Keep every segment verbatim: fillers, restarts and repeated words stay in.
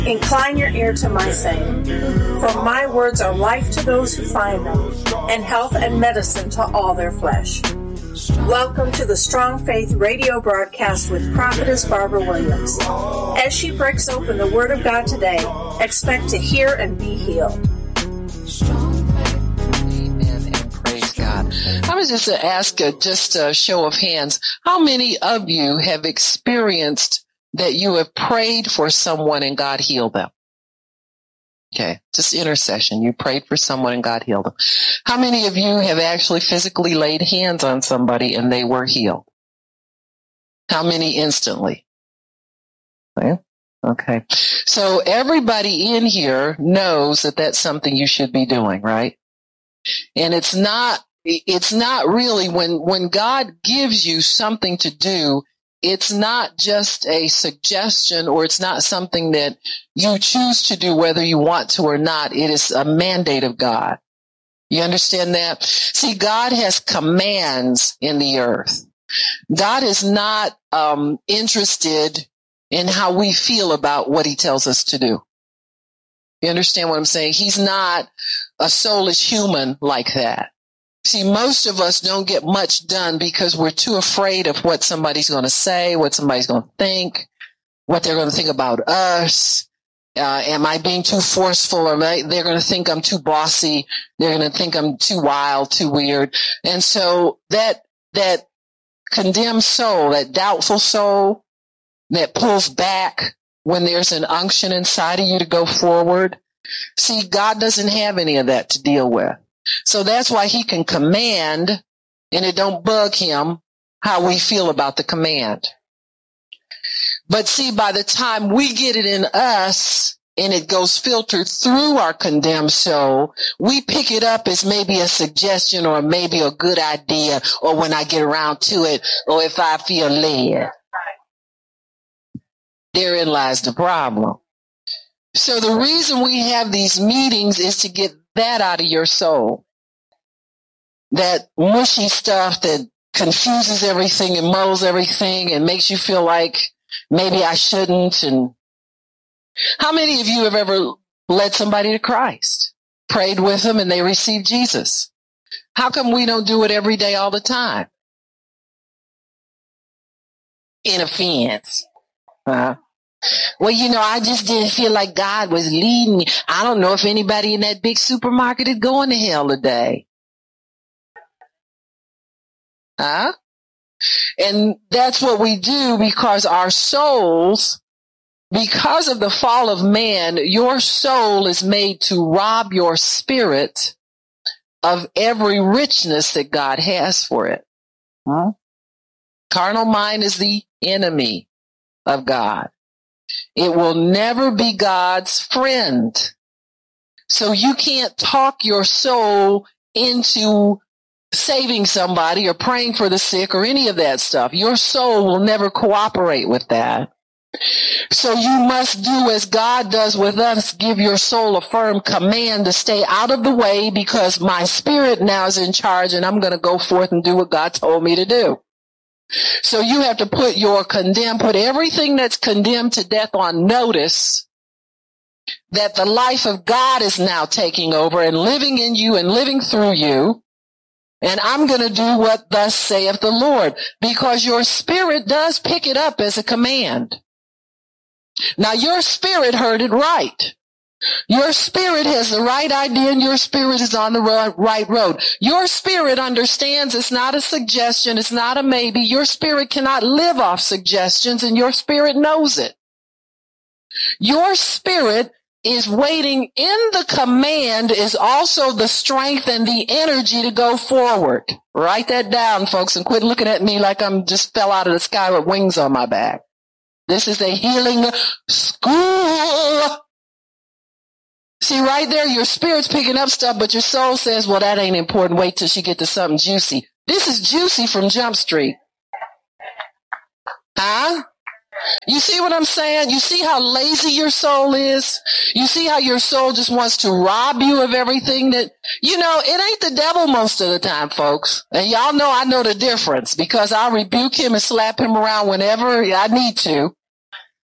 Incline your ear to my saying, for my words are life to those who find them, and health and medicine to all their flesh. Welcome to the Strong Faith radio broadcast with Prophetess Barbara Williams. As she breaks open the Word of God today, expect to hear and be healed. Amen and praise God. I was just to ask a, just a show of hands, how many of you have experienced that you have prayed for someone and God healed them? Okay, just intercession. You prayed for someone and God healed them. How many of you have actually physically laid hands on somebody and they were healed? How many instantly? Okay. Okay. So everybody in here knows that that's something you should be doing, right? And it's not, it's not really when, when God gives you something to do, it's not just a suggestion, or it's not something that you choose to do whether you want to or not. It is a mandate of God. You understand that? See, God has commands in the earth. God is not um, interested in how we feel about what he tells us to do. You understand what I'm saying? He's not a soulish human like that. See, most of us don't get much done because we're too afraid of what somebody's going to say, what somebody's going to think, what they're going to think about us. Uh, am I being too forceful, or they, they're going to think I'm too bossy? They're going to think I'm too wild, too weird. And so that, that condemned soul, that doubtful soul that pulls back when there's an unction inside of you to go forward. See, God doesn't have any of that to deal with. So that's why he can command, and it don't bug him how we feel about the command. But see, by the time we get it in us and it goes filtered through our condemned soul, we pick it up as maybe a suggestion or maybe a good idea, or when I get around to it, or if I feel led. Therein lies the problem. So the reason we have these meetings is to get that out of your soul. That mushy stuff that confuses everything and muddles everything and makes you feel like maybe I shouldn't. And how many of you have ever led somebody to Christ, prayed with them, and they received Jesus? How come we don't do it every day all the time? In offense. Uh-huh. Well, you know, I just didn't feel like God was leading me. I don't know if anybody in that big supermarket is going to hell today. Huh? And that's what we do because our souls, because of the fall of man, your soul is made to rob your spirit of every richness that God has for it. Huh? Carnal mind is the enemy of God. It will never be God's friend. So you can't talk your soul into saving somebody or praying for the sick or any of that stuff. Your soul will never cooperate with that. So you must do as God does with us, give your soul a firm command to stay out of the way, because my spirit now is in charge and I'm going to go forth and do what God told me to do. So you have to put your condemn, put everything that's condemned to death on notice that the life of God is now taking over and living in you and living through you. And I'm going to do what thus saith the Lord, because your spirit does pick it up as a command. Now your spirit heard it right. Your spirit has the right idea and your spirit is on the right road. Your spirit understands it's not a suggestion. It's not a maybe. Your spirit cannot live off suggestions, and your spirit knows it. Your spirit is waiting in the command is also the strength and the energy to go forward. Write that down, folks, and quit looking at me like I'm just fell out of the sky with wings on my back. This is a healing school. See, right there, your spirit's picking up stuff, but your soul says, well, that ain't important. Wait till she get to something juicy. This is juicy from Jump Street. Huh? You see what I'm saying? You see how lazy your soul is? You see how your soul just wants to rob you of everything that, you know, it ain't the devil most of the time, folks. And y'all know I know the difference, because I'll rebuke him and slap him around whenever I need to.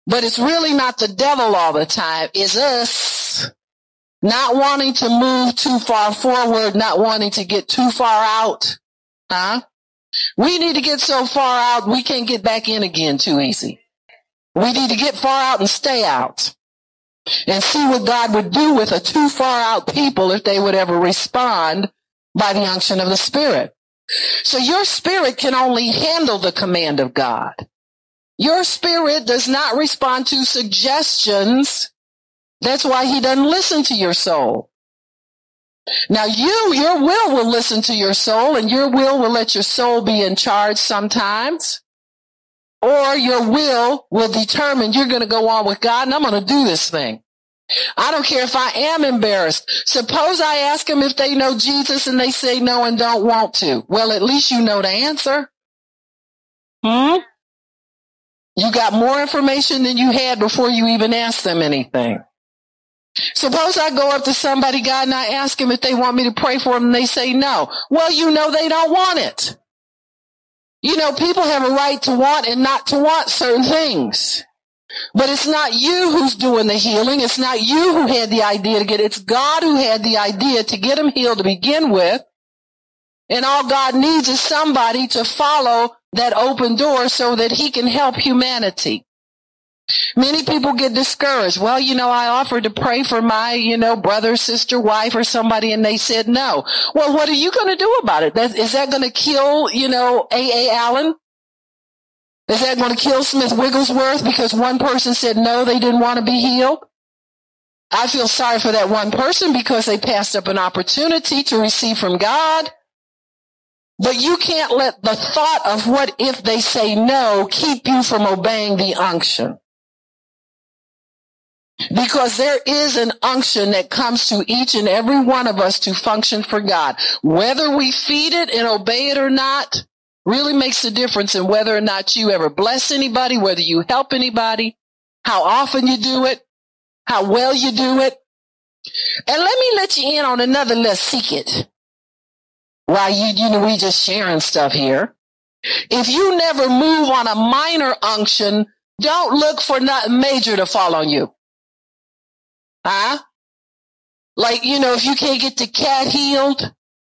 But it's really not the devil all the time. It's us not wanting to move too far forward, not wanting to get too far out. Huh? We need to get so far out, we can't get back in again too easy. We need to get far out and stay out and see what God would do with a too far out people if they would ever respond by the unction of the Spirit. So your spirit can only handle the command of God. Your spirit does not respond to suggestions. That's why he doesn't listen to your soul. Now you, your will will listen to your soul, and your will will let your soul be in charge sometimes. Or your will will determine you're going to go on with God and I'm going to do this thing. I don't care if I am embarrassed. Suppose I ask them if they know Jesus and they say no and don't want to. Well, at least you know the answer. Hmm? You got more information than you had before you even asked them anything. Suppose I go up to somebody, God, and I ask them if they want me to pray for them and they say no. Well, you know they don't want it. You know, people have a right to want and not to want certain things. But it's not you who's doing the healing. It's not you who had the idea to get it. It's God who had the idea to get them healed to begin with. And all God needs is somebody to follow that open door so that he can help humanity. Many people get discouraged. Well, you know, I offered to pray for my, you know, brother, sister, wife, or somebody, and they said no. Well, what are you going to do about it? That, is that going to kill, you know, A A. Allen? Is that going to kill Smith Wigglesworth because one person said no, they didn't want to be healed? I feel sorry for that one person because they passed up an opportunity to receive from God. But you can't let the thought of what if they say no keep you from obeying the unction. Because there is an unction that comes to each and every one of us to function for God. Whether we feed it and obey it or not really makes a difference in whether or not you ever bless anybody, whether you help anybody, how often you do it, how well you do it. And let me let you in on another little secret. While you, you know, we just sharing stuff here. If you never move on a minor unction, don't look for nothing major to fall on you. Huh? Like, you know, if you can't get the cat healed,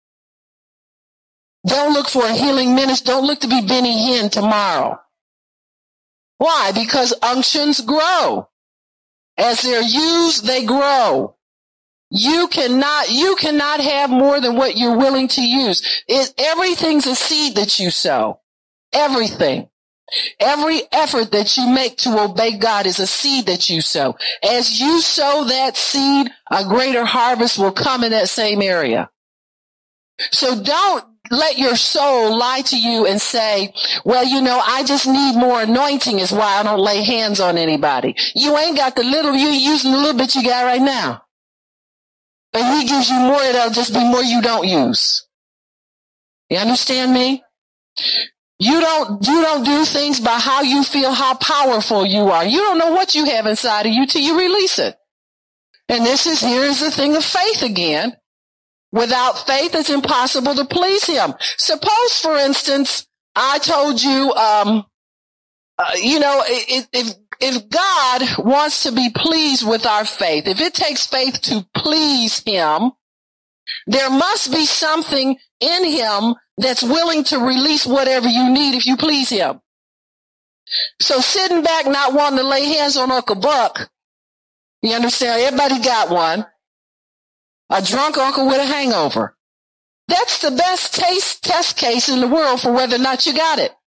don't look for a healing ministry. Don't look to be Benny Hinn tomorrow. Why? Because unctions grow. As they're used, they grow. You cannot, you cannot have more than what you're willing to use. It, everything's a seed that you sow. Everything. Every effort that you make to obey God is a seed that you sow. As you sow that seed, a greater harvest will come in that same area. So don't let your soul lie to you and say, well, you know, I just need more anointing is why I don't lay hands on anybody. You ain't got the little, you're using the little bit you got right now. And he gives you more, it'll just be more you don't use. You understand me? You don't, you don't do things by how you feel, how powerful you are. You don't know what you have inside of you till you release it. And this is, here's the thing of faith again. Without faith, it's impossible to please him. Suppose, for instance, I told you, um, uh, you know, if, if, if God wants to be pleased with our faith, if it takes faith to please him, there must be something in him that's willing to release whatever you need if you please him. So sitting back, not wanting to lay hands on Uncle Buck, you understand? Everybody got one. A drunk uncle with a hangover. That's the best taste test case in the world for whether or not you got it.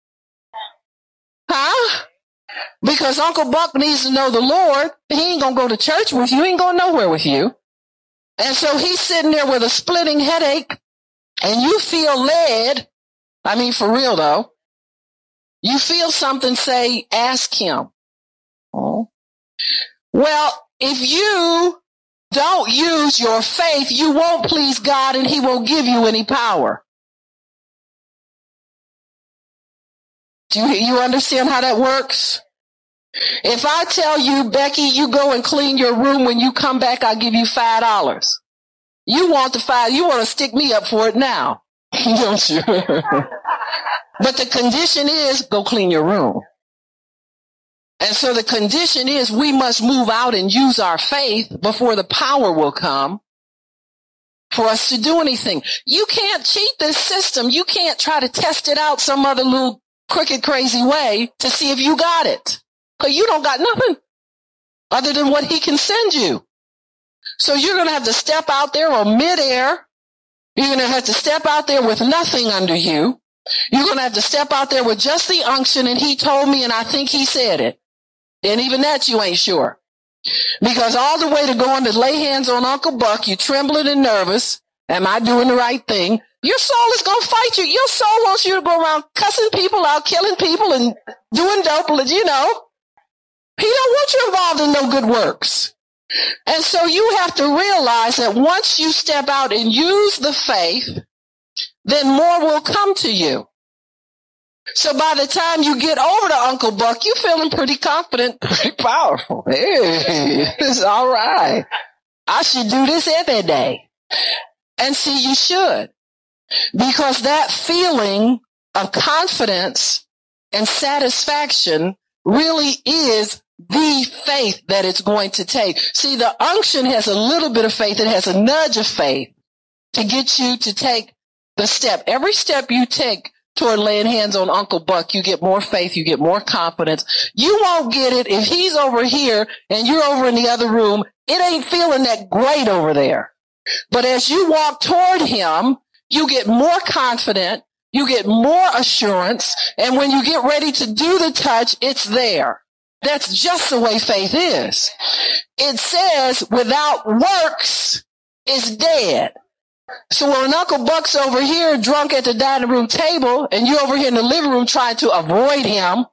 Huh? Because Uncle Buck needs to know the Lord. He ain't going to go to church with you. He ain't going nowhere with you. And so he's sitting there with a splitting headache and you feel led. I mean, for real though. You feel something say, ask him. Oh. Well, if you don't use your faith, you won't please God and he won't give you any power. Do you, you understand how that works? If I tell you, Becky, you go and clean your room, when you come back, I'll give you five dollars. You want the five, you want to stick me up for it now, don't you? But the condition is, go clean your room. And so the condition is we must move out and use our faith before the power will come for us to do anything. You can't cheat this system. You can't try to test it out some other little crooked, crazy way to see if you got it. Because you don't got nothing other than what he can send you. So you're going to have to step out there on midair. You're going to have to step out there with nothing under you. You're going to have to step out there with just the unction. And he told me, and I think he said it. And even that you ain't sure. Because all the way to going to lay hands on Uncle Buck, you're trembling and nervous. Am I doing the right thing? Your soul is going to fight you. Your soul wants you to go around cussing people out, killing people, and doing dope, you know. He don't want you involved in no good works. And so you have to realize that once you step out and use the faith, then more will come to you. So by the time you get over to Uncle Buck, you're feeling pretty confident, pretty powerful. Hey, it's all right. I should do this every day. And see, you should. Because that feeling of confidence and satisfaction really is the faith that it's going to take. See, the unction has a little bit of faith. It has a nudge of faith to get you to take the step. Every step you take toward laying hands on Uncle Buck, you get more faith, you get more confidence. You won't get it if he's over here and you're over in the other room. It ain't feeling that great over there. But as you walk toward him, you get more confident, you get more assurance, and when you get ready to do the touch, it's there. That's just the way faith is. It says without works is dead. So when Uncle Buck's over here drunk at the dining room table and you're over here in the living room trying to avoid him,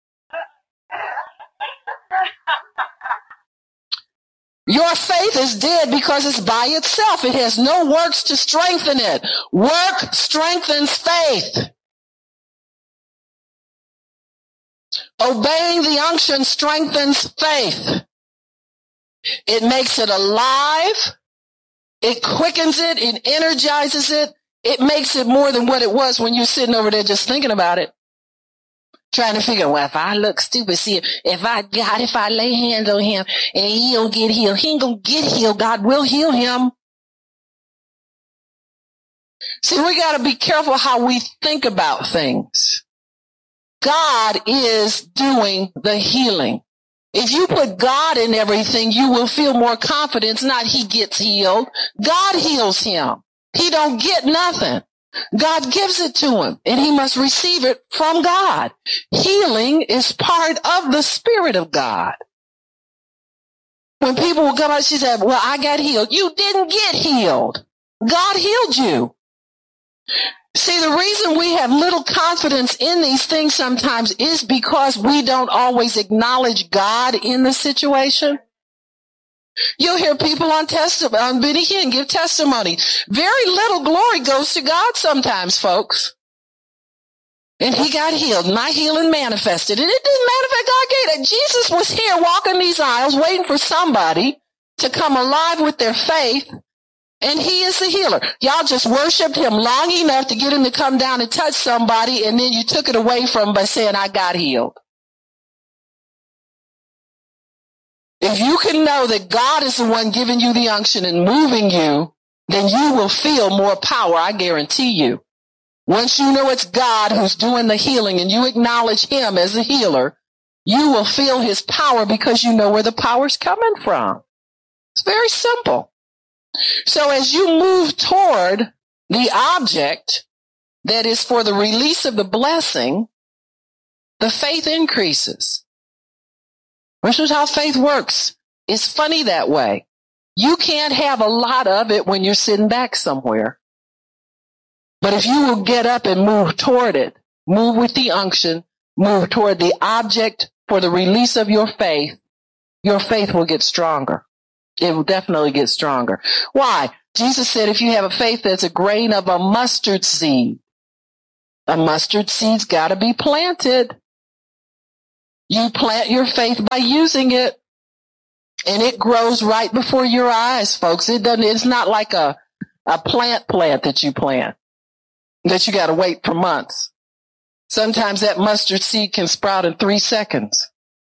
your faith is dead because it's by itself. It has no works to strengthen it. Work strengthens faith. Obeying the unction strengthens faith. It makes it alive. It quickens it. It energizes it. It makes it more than what it was when you're sitting over there just thinking about it. Trying to figure, well, if I look stupid, see, if I, God, if I lay hands on him and he don't get healed, he ain't gonna get healed. God will heal him. See, we got to be careful how we think about things. God is doing the healing. If you put God in everything, you will feel more confidence, not he gets healed. God heals him. He don't get nothing. God gives it to him, and he must receive it from God. Healing is part of the Spirit of God. When people will come out, she said, well, I got healed. You didn't get healed. God healed you. See, the reason we have little confidence in these things sometimes is because we don't always acknowledge God in the situation. You'll hear people on testimony, on Benny Hinn give testimony. Very little glory goes to God sometimes, folks. And he got healed. My healing manifested. And it didn't manifest. God gave it. Jesus was here walking these aisles waiting for somebody to come alive with their faith. And he is the healer. Y'all just worshiped him long enough to get him to come down and touch somebody. And then you took it away from him by saying, I got healed. If you can know that God is the one giving you the unction and moving you, then you will feel more power, I guarantee you. Once you know it's God who's doing the healing and you acknowledge him as a healer, you will feel his power because you know where the power's coming from. It's very simple. So as you move toward the object that is for the release of the blessing, the faith increases. This is how faith works. It's funny that way. You can't have a lot of it when you're sitting back somewhere. But if you will get up and move toward it, move with the unction, move toward the object for the release of your faith, your faith will get stronger. It will definitely get stronger. Why? Jesus said if you have a faith that's a grain of a mustard seed, a mustard seed's got to be planted. You plant your faith by using it, and it grows right before your eyes, folks. It doesn't, it's not like a, a plant plant that you plant, that you got to wait for months. Sometimes that mustard seed can sprout in three seconds.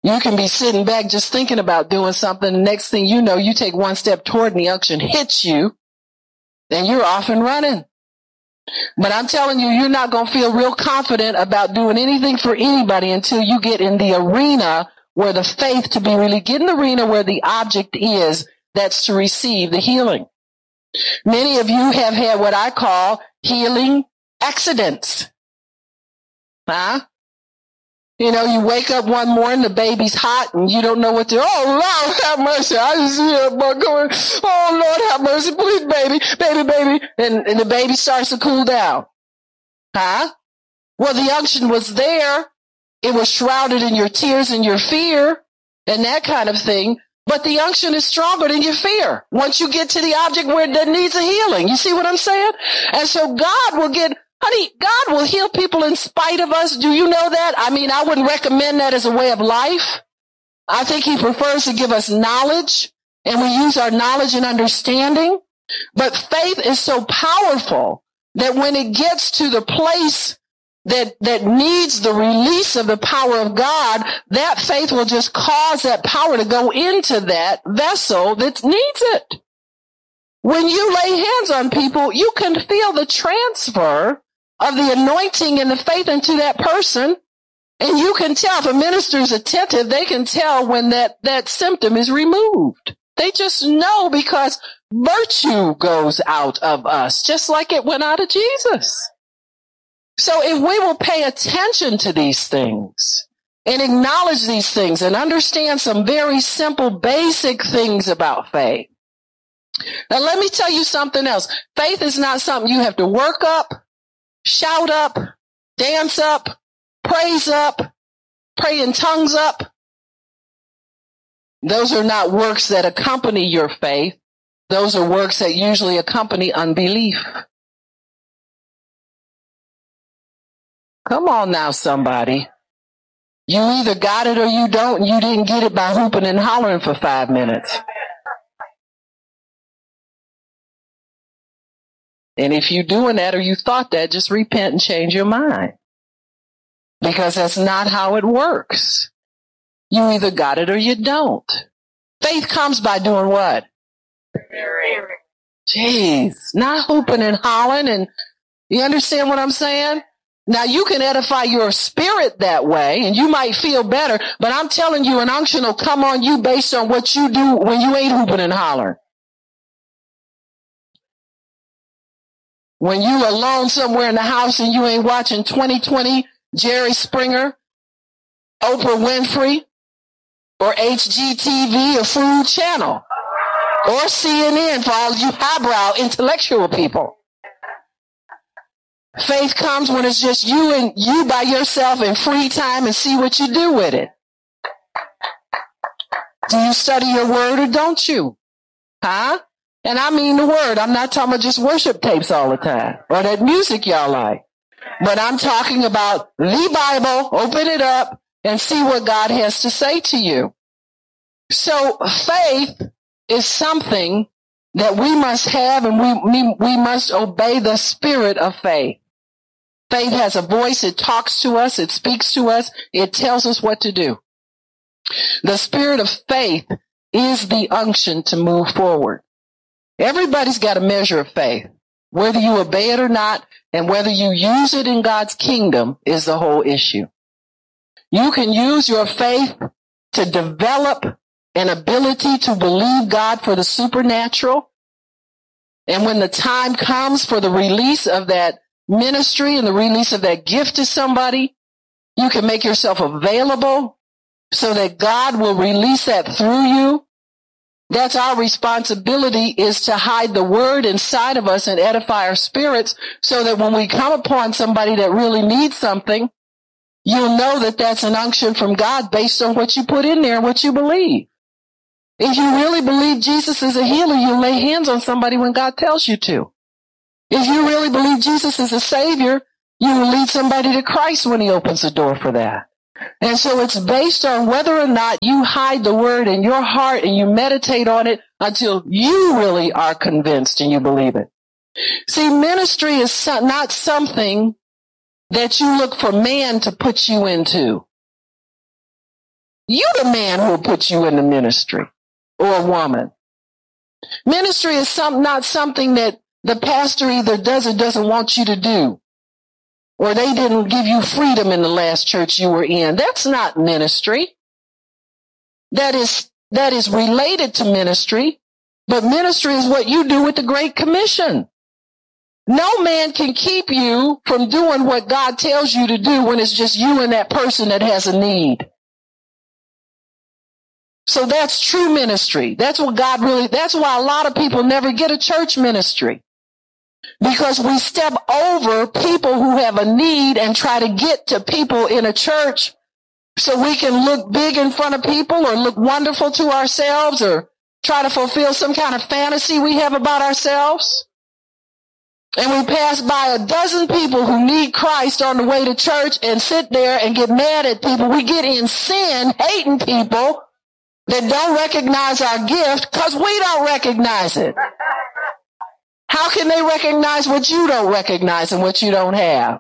You can be sitting back just thinking about doing something. The next thing you know, you take one step toward and the unction hits you, and you're off and running. But I'm telling you, you're not going to feel real confident about doing anything for anybody until you get in the arena where the faith to be really, get in the arena where the object is that's to receive the healing. Many of you have had what I call healing accidents. Huh? You know, you wake up one morning, the baby's hot, and you don't know what to, oh, Lord, have mercy. I just hear a boy going, oh, Lord, have mercy, please, baby, baby, baby. And, and the baby starts to cool down. Huh? Well, the unction was there. It was shrouded in your tears and your fear and that kind of thing. But the unction is stronger than your fear once you get to the object where it needs a healing. You see what I'm saying? And so God will get, honey, God will heal people in spite of us. Do you know that? I mean, I wouldn't recommend that as a way of life. I think he prefers to give us knowledge, and we use our knowledge and understanding. But faith is so powerful that when it gets to the place that, that needs the release of the power of God, that faith will just cause that power to go into that vessel that needs it. When you lay hands on people, you can feel the transfer of the anointing and the faith into that person. And you can tell, if a minister is attentive, they can tell when that, that symptom is removed. They just know, because virtue goes out of us, just like it went out of Jesus. So if we will pay attention to these things and acknowledge these things and understand some very simple, basic things about faith. Now, let me tell you something else. Faith is not something you have to work up, shout up, dance up, praise up, pray in tongues up. Those are not works that accompany your faith. Those are works that usually accompany unbelief. Come on now, somebody. You either got it or you don't, and you didn't get it by hooping and hollering for five minutes. And if you're doing that or you thought that, just repent and change your mind. Because that's not how it works. You either got it or you don't. Faith comes by doing what? Jeez, not hooping and hollering. And you understand what I'm saying? Now, you can edify your spirit that way, and you might feel better, but I'm telling you, an unction will come on you based on what you do when you ain't hooping and hollering. When you alone somewhere in the house and you ain't watching twenty twenty, Jerry Springer, Oprah Winfrey, or H G T V or Food Channel, or C N N for all you highbrow intellectual people. Faith comes when it's just you and you by yourself in free time, and see what you do with it. Do you study your word or don't you? Huh? And I mean the word. I'm not talking about just worship tapes all the time or that music y'all like. But I'm talking about the Bible. Open it up and see what God has to say to you. So faith is something that we must have, and we, we, we must obey the spirit of faith. Faith has a voice. It talks to us. It speaks to us. It tells us what to do. The spirit of faith is the unction to move forward. Everybody's got a measure of faith. Whether you obey it or not, and whether you use it in God's kingdom is the whole issue. You can use your faith to develop an ability to believe God for the supernatural. And when the time comes for the release of that ministry and the release of that gift to somebody, you can make yourself available so that God will release that through you. That's our responsibility, is to hide the word inside of us and edify our spirits so that when we come upon somebody that really needs something, you'll know that that's an unction from God based on what you put in there and what you believe. If you really believe Jesus is a healer, you'll lay hands on somebody when God tells you to. If you really believe Jesus is a savior, you will lead somebody to Christ when he opens the door for that. And so it's based on whether or not you hide the word in your heart and you meditate on it until you really are convinced and you believe it. See, ministry is not something that you look for man to put you into. You the man who will put you in the ministry, or a woman. Ministry is some, not something that the pastor either does or doesn't want you to do. Or they didn't give you freedom in the last church you were in. That's not ministry. That is, that is related to ministry. But ministry is what you do with the Great Commission. No man can keep you from doing what God tells you to do when it's just you and that person that has a need. So that's true ministry. That's what God really, that's why a lot of people never get a church ministry. Because we step over people who have a need and try to get to people in a church so we can look big in front of people or look wonderful to ourselves or try to fulfill some kind of fantasy we have about ourselves. And we pass by a dozen people who need Christ on the way to church and sit there and get mad at people. We get in sin, hating people that don't recognize our gift because we don't recognize it. How can they recognize what you don't recognize and what you don't have?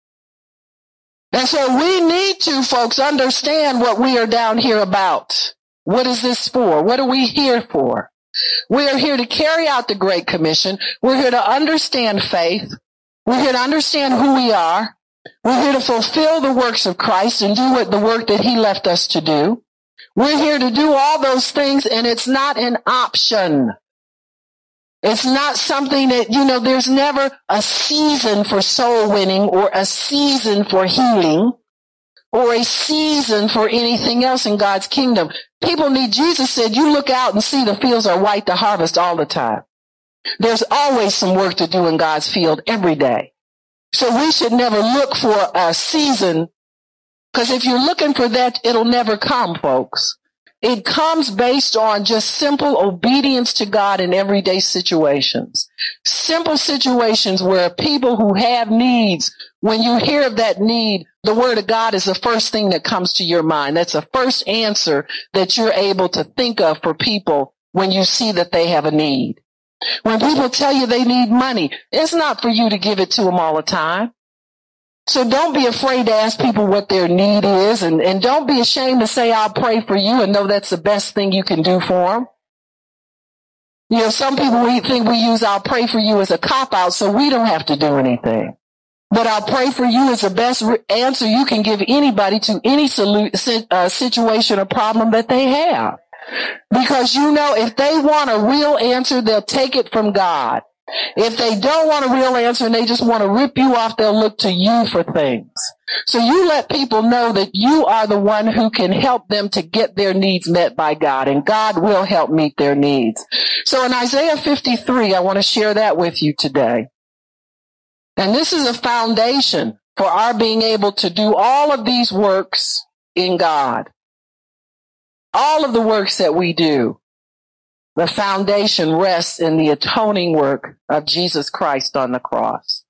And so we need to, folks, understand what we are down here about. What is this for? What are we here for? We are here to carry out the Great Commission. We're here to understand faith. We're here to understand who we are. We're here to fulfill the works of Christ and do what the work that he left us to do. We're here to do all those things, and it's not an option. It's not something that, you know, there's never a season for soul winning or a season for healing or a season for anything else in God's kingdom. People need, Jesus said, you look out and see the fields are white to harvest all the time. There's always some work to do in God's field every day. So we should never look for a season, because if you're looking for that, it'll never come, folks. It comes based on just simple obedience to God in everyday situations. Simple situations where people who have needs, when you hear of that need, the word of God is the first thing that comes to your mind. That's the first answer that you're able to think of for people when you see that they have a need. When people tell you they need money, it's not for you to give it to them all the time. So don't be afraid to ask people what their need is, and, and don't be ashamed to say, I'll pray for you, and know that's the best thing you can do for them. You know, some people we think we use I'll pray for you as a cop-out so we don't have to do anything. But I'll pray for you is the best re- answer you can give anybody to any solu- uh, situation or problem that they have. Because, you know, if they want a real answer, they'll take it from God. If they don't want a real answer and they just want to rip you off, they'll look to you for things. So you let people know that you are the one who can help them to get their needs met by God, and God will help meet their needs. So in Isaiah fifty-three, I want to share that with you today. And this is a foundation for our being able to do all of these works in God. All of the works that we do. The foundation rests in the atoning work of Jesus Christ on the cross.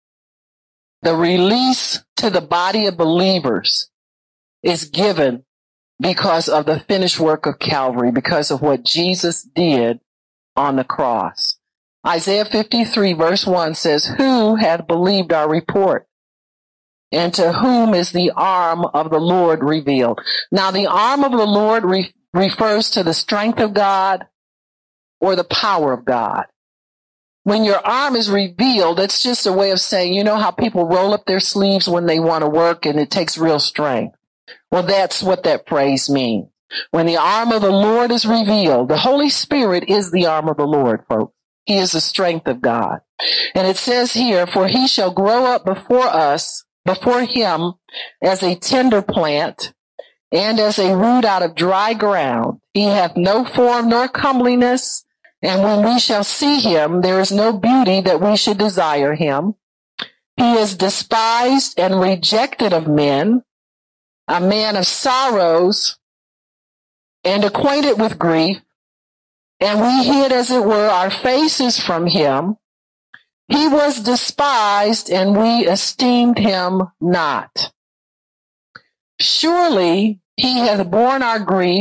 The release to the body of believers is given because of the finished work of Calvary, because of what Jesus did on the cross. Isaiah fifty-three verse one says, who hath believed our report? And to whom is the arm of the Lord revealed? Now, the arm of the Lord re- refers to the strength of God, or the power of God. When your arm is revealed, it's just a way of saying, you know how people roll up their sleeves when they want to work and it takes real strength? Well, that's what that phrase means. When the arm of the Lord is revealed, the Holy Spirit is the arm of the Lord, folks. He is the strength of God. And it says here, for he shall grow up before us, before him, as a tender plant, and as a root out of dry ground. He hath no form nor comeliness, and when we shall see him, there is no beauty that we should desire him. He is despised and rejected of men, a man of sorrows and acquainted with grief, and we hid, as it were, our faces from him. He was despised, and we esteemed him not. Surely he hath borne our grief